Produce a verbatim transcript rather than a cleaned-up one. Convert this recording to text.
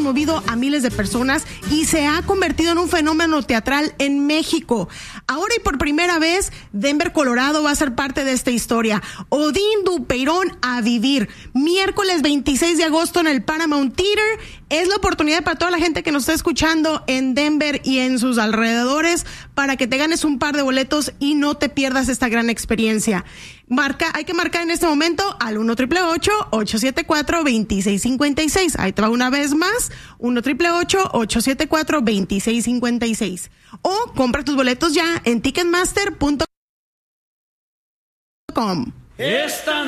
conmovido a miles de personas y se ha convertido en un fenómeno teatral en México. Ahora y por primera vez, Denver, Colorado va a ser parte de esta historia. Odín Dupeirón a vivir. Miércoles veintiséis de agosto en el Paramount Theater. Es la oportunidad para toda la gente que nos está escuchando en Denver y en sus alrededores para que te ganes un par de boletos y no te pierdas esta gran experiencia. Marca, hay que marcar en este momento al uno triple ocho, ocho siete cuatro, dos seis cinco seis. Ahí te va una vez más, uno triple ocho, ocho siete cuatro, dos seis cinco seis. O compra tus boletos ya en ticketmaster punto com. Esta